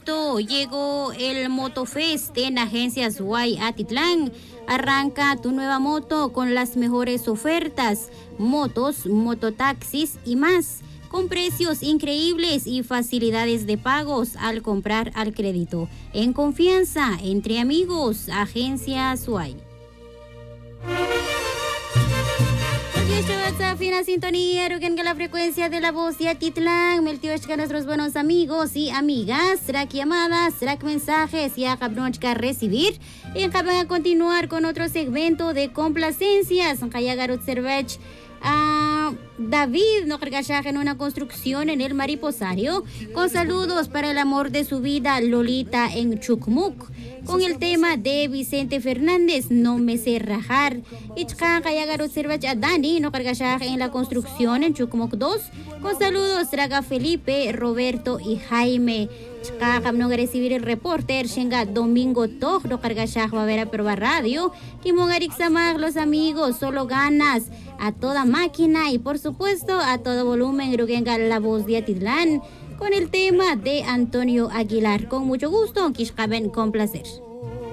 Moto. Llegó el Motofest en Agencias Guay Atitlán. Arranca tu nueva moto con las mejores ofertas, motos, mototaxis y más, con precios increíbles y facilidades de pagos al comprar al crédito. En confianza, entre amigos, Agencias Guay. Fina sintonía, rugen que la frecuencia de la voz de Atitlán, meltioshka nuestros buenos amigos y amigas, track llamadas, track mensajes y acabnochka recibir, y acaban a continuar con otro segmento de complacencias, Kayagarut Servech, a David no en una construcción en el Mariposario, con saludos para el amor de su vida, Lolita en Chucmuc, con el tema de Vicente Fernández, No me sé rajar. Ichka Kayagarut Servach a Dani no en la construcción en Chucmuc 2, con saludos Traga Felipe, Roberto y Jaime. Chakakam no recibir el reporter Shenga Domingo Toj no va a ver a probar radio. Kimogarik Samag, los amigos, solo ganas a toda máquina y por supuesto a todo volumen. Rugenga la voz de Atitlán con el tema de Antonio Aguilar. Con mucho gusto, Kishkaben con placer.